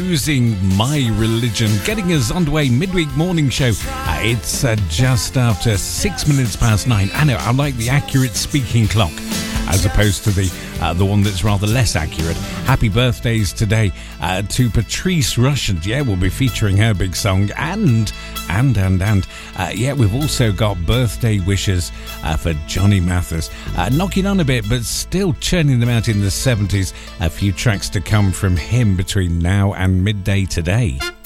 Losing My Religion, getting us underway midweek morning show. It's just after 6 minutes past 9. I know, I like the accurate speaking clock as opposed to the one that's rather less accurate. Happy birthdays today to Patrice Russian. Yeah, we'll be featuring her big song. And yeah, we've also got birthday wishes for Johnny Mathis. Knocking on a bit, but still churning them out in the 70s. A few tracks to come from him between now and midday today.